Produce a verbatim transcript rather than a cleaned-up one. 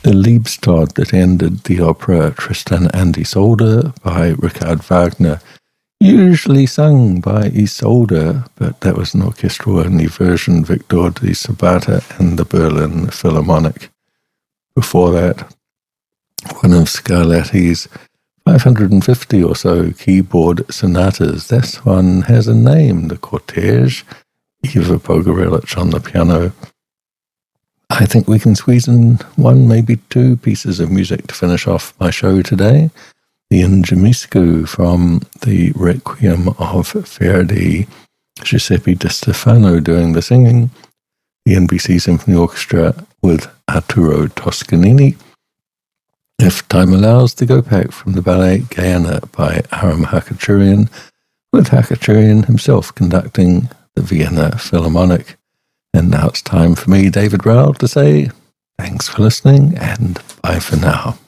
the Liebestod that ended the opera Tristan and Isolde by Richard Wagner, usually sung by Isolde, but that was an orchestral-only version, Victor di Sabata and the Berlin Philharmonic. Before that, one of Scarlatti's five hundred fifty or so keyboard sonatas. This one has a name, the Cortege, Iva Bogarelic on the piano. I think we can squeeze in one, maybe two pieces of music to finish off my show today. The Ingemiscu from the Requiem of Verdi, Giuseppe Di Stefano doing the singing, the N B C Symphony Orchestra with Arturo Toscanini. If time allows, the Go Pack from the ballet Gayana by Aram Hakachurian, with Hakachurian himself conducting the Vienna Philharmonic. And now it's time for me, David Rowell, to say thanks for listening and bye for now.